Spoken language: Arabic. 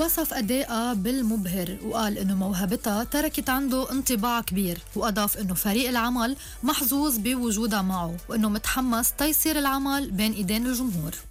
وصف أدائها بالمبهر وقال إنه موهبتها تركت عنده انطباع كبير، وأضاف إنه فريق العمل محظوظ بوجودها معه وإنه متحمس تيصير العمل بين إيدين الجمهور.